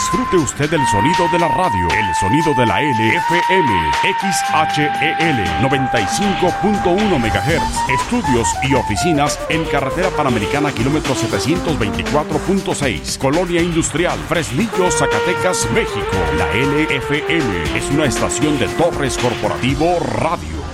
Disfrute usted el sonido de la radio, el sonido de la LFM, XHEL 95.1 MHz. Estudios y oficinas en Carretera Panamericana, kilómetro 724.6, Colonia Industrial, Fresnillo, Zacatecas, México. La LFM es una estación de Torres Corporativo Radio.